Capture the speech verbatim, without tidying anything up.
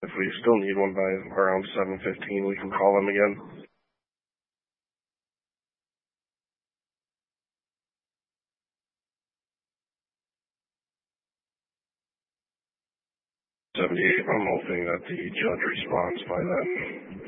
If we still need one by around seven fifteen, we can call them again. seventy-eight, I'm hoping that the judge responds by then.